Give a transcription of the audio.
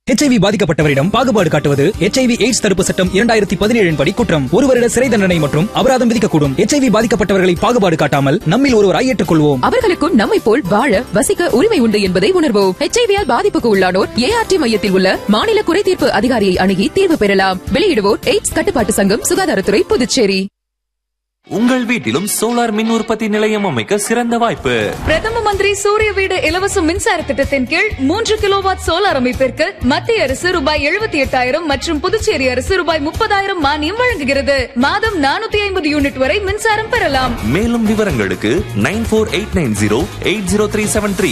HIV பாதிக்கப்பட்டவரிடம் பாகுபாடு காட்டுவது HIV AIDS தடுப்பு சட்டம் 2017 படி குற்றம். 1 வருட சிறை தண்டனை மற்றும் அபராதம் விதிக்கக்கூடும். HIV பாதிக்கப்பட்டவர்களை பாகுபாடு காட்டாமல் நம்மில் ஒருவராய் ஏற்றுக்கொள்வோம். அவர்களுக்கும் நம்மை போல் வாழ வசிக்க உரிமை உண்டு என்பதை உணர்வோம். HIV-யால் பாதிப்புக்கு உள்ளானோர் ART மையத்தில் உள்ள மாநில குறைதீர்ப்பு அதிகாரியை அணுகி தீர்வு பெறலாம். வெளியிடுவோர் எய்ட்ஸ் கட்டுப்பாட்டு சங்கம், சுகாதாரத்துறை, புதுச்சேரி. உங்கள் வீட்டிலும் சோலார் மின் உற்பத்தி நிலையம் அமைக்க சிறந்த வாய்ப்பு. பிரதம மந்திரி சூரிய வீடு இலவச மின்சார திட்டத்தின் கீழ் 3 கிலோவாட் சோலார் அமைப்பிற்கு மத்திய அரசு ரூபாய் 78,000 மற்றும் புதுச்சேரி அரசு ரூபாய் 30,000 மானியம் வழங்குகிறது. மாதம் 450 யூனிட் வரை மின்சாரம் பெறலாம். மேலும் விவரங்களுக்கு 9489080373